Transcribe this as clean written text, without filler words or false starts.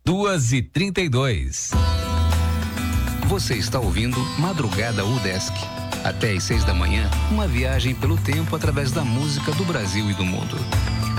2h32. Você está ouvindo Madrugada UDESC. Até às 6 da manhã, uma viagem pelo tempo através da música do Brasil e do mundo.